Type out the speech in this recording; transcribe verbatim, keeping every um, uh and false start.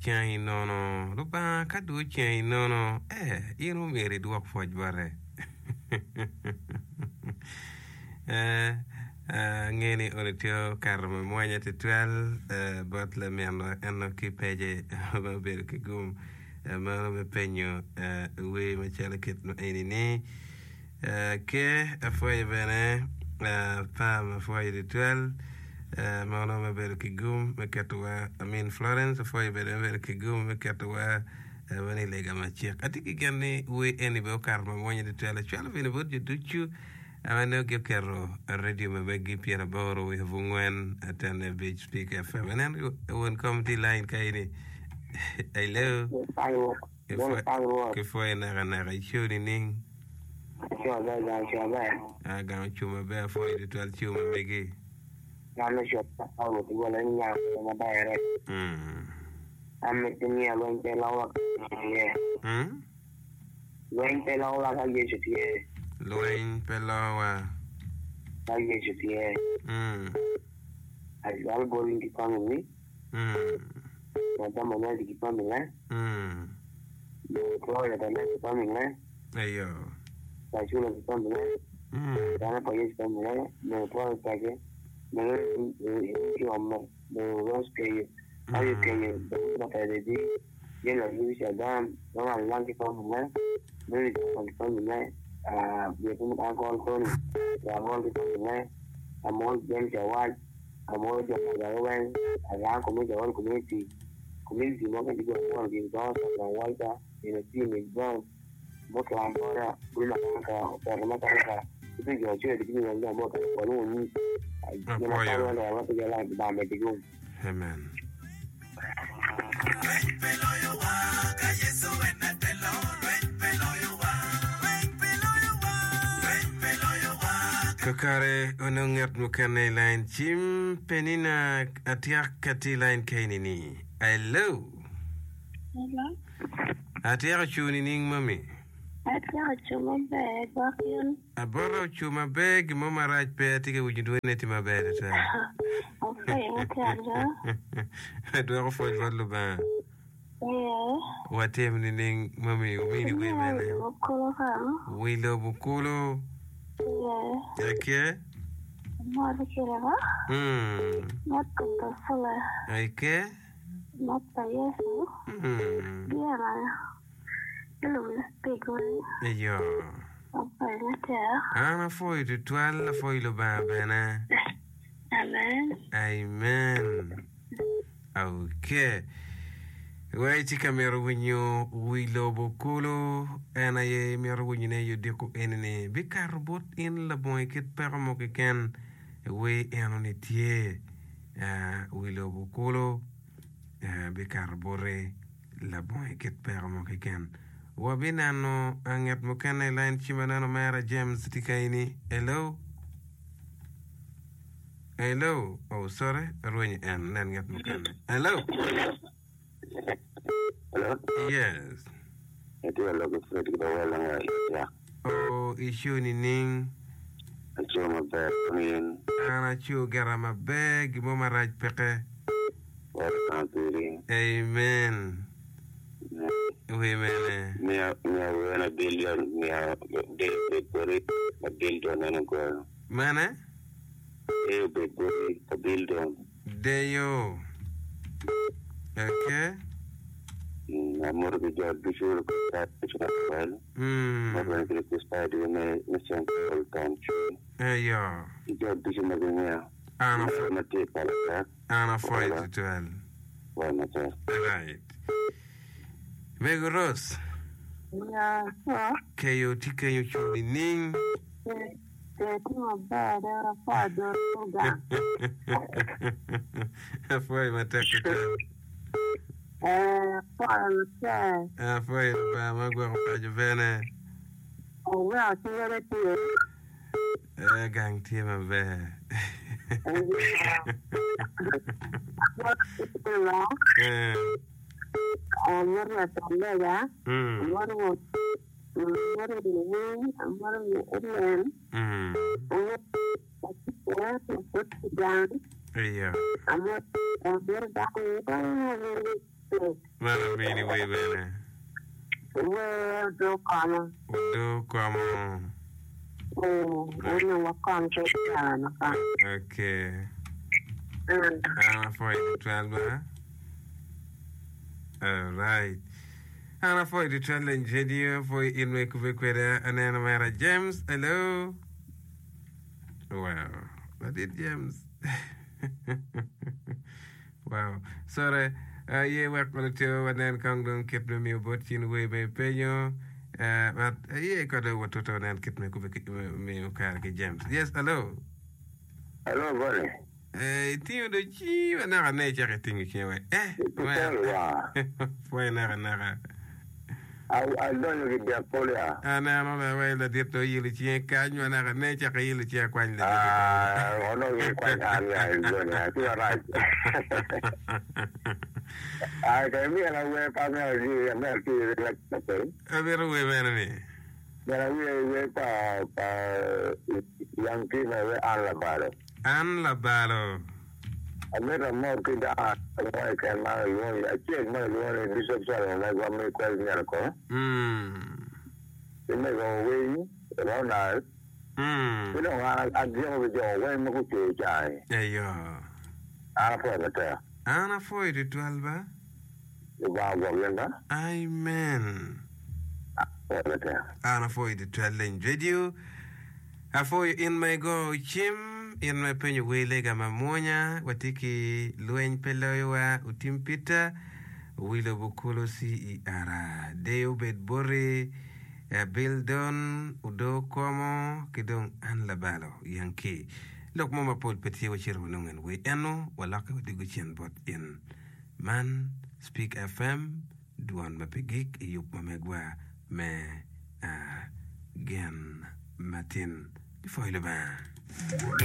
chai nono ruba kadu chai nono eh inu mere duak foj bare eh ngeni onetio karma monya tetwal bot le meno eno ki peje ma ber ki gum ma me penyo we ma chala kit no eni ni ke afoye bene pa ma foye tetwal ma no me ber ki gum me ketwa amin Florence afoye bene ber ki gum me ketwa wani lega ma chik atiki gani we eni be karma monya tetwal chala bene bot juduchu Amano ke kero radio mabegi Pierre Boro we have one at an beach speak F M and then one comedy line kaini hello ke foi na na shuri ning Choba ga choba aga chuma be foi de twelve chuma begi na no shop ta wo ti wala nya na ba re mm am ti ni lo nte lawa ye mm lo nte lawa ga ye ti ye Loin Pelawa. Ay, yo tiene. Mm. Al algo de family. Mm. Nada mañana de family. Mm. De Florida también de family. Ayo. La chula de family. Mm. Dana país family. De Florida que me yo me de los que hay que de de de y la divisa dan no la blanca family. De de family. Ah, dia pun angkol kon, angkol itu ni, amol jem jawab, amol jam jawab, agak kami jawab community, community mungkin juga orang di bawah orang wajar, ini team di bawah, mungkin orang guna angka, orang angka, itu juga cuci di sini orang mungkin kalau ini, kita tahu ada orang tu jalan di bawah medium. Amen. Kakare onongat mukane line chim penina atiak kati line kainini. Hello. Hello. Atiak chuni ning mami. Atiak chuma bag wakion. Aboro chuma bag mama raj pe atike wujindu neti mabede ta. Okay, okay. Adwa ko foj wadlo ba. Yeah. Watem ni ning mami umini we mene. Bukulu kam. Wilo bukulu. Yeah. Okay. Mother Kirava. Hmm. Not the Sula. Okay. Not the Yesu. Hmm. Yeah. Hello, big one. Ayo. Okay, let's go. Ana foi de twelve foi lo ba bena. Amen. Amen. Okay. Waiti kamero winyo wilo bokolo ana ye mero winyne yo deko enene bikar bot in la bon ket permo ke ken we enone tie uh, wilo bokolo uh, bikar bore la bon ket permo ke ken wabinano anget mo ken line chimanano mara James tikaini. Hello. Hello. Oh sorry rwenye en nen nget mo ken. Hello. Hello? Yes. Itu yang lagu sudah kita walang ya. Oh, issue ni ning. Itu mah bermain. Ana chu garama beg mo maraj peke. Berkanturing. Amen. Oui, mene. Mia mia wana billion mia de de kore a billion na ko. Mana? E be kore a billion. Deyo. Okay. Amor de já bicho que está fechado. Hmm. Mas vai ter que estar de uma missão por tanto. Ayo. E já bicho na minha. Ana Na te para cá. ana foi tutual. Vai na te. Right. Vegoros. Yeah. So, Kayo tikayo chuni ning. Teti mabada father ga. Foi matekuta. Eh, para say. Ah, foi ba magwa pa juvene. Oh, well, see what it is. Eh, gang tima be. What is the law? Eh. Amor la tolera. Hmm. Amor mo. Amor de mí. Amor de él. Hmm. Amor. Amor de down. Yeah. Amor. Amor da. Mara mini way bene. Where do come? Do come. Oh, we know what country can. Okay. And Ana foi de twelve. All right. Ana foi de twelve in video foi in me kuvekweda anena Mara James. Hello. Wow. What did James? Wow. Sorry. Uh, ye work on the two and then come down keep the me but in way me peño. Uh, but uh, ye got the what to and keep me kuvek me karki James. Yes, hello. Hello, buddy. Eh, tio de chi na na cha tingi chewe. Eh. Foi na na. I I don't know if they're polia. Ana no la way la dito yili chi kanyo na na cha yili chi kwan le. Ah, ono ye kwan anya izona. You are right. I can be a way for me and that is like the A very way man. There we way for young people are about. An la balo. I made a more good art. I can marry one. I checked my one in Bishop Salon. I got me quite miracle. Hmm. They make a way around us. Hmm. We don't want to deal with your way. Mo to jai. Yeah, yo. I put it there. Ana foi de twelve. You are going there. Amen. Put it there. Ana foi de twelve in video. A foi in my go chim. In my penny way lega mamonya, watiki luen peloiwa utimpita, wilo bukulo si i ara. Deo bed bore, bildon, udo komo, kidong an labalo, yanki. Look mama pol peti wachiru nungen we eno, walaka wadigu bot in. Man, Speak F M, duan mapigik, iyup mamegwa, me, uh, gen, matin, before you